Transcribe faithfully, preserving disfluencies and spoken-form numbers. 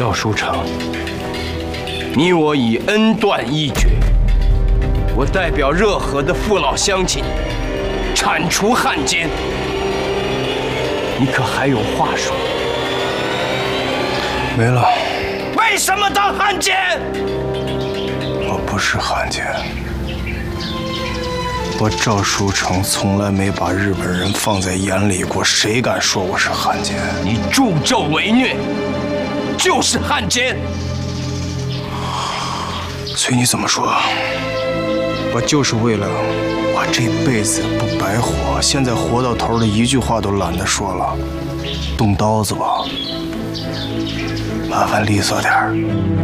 赵书成，你我已恩断义绝，我代表热河的父老乡亲，铲除汉奸。你可还有话说？ 没了。 为什么当汉奸？ 我不是汉奸。我赵书成从来没把日本人放在眼里过，谁敢说我是汉奸？ 你助纣为虐，就是汉奸。 随你怎么说，我就是为了我这辈子不白活，现在活到头了，一句话都懒得说了。动刀子吧，麻烦利索点儿。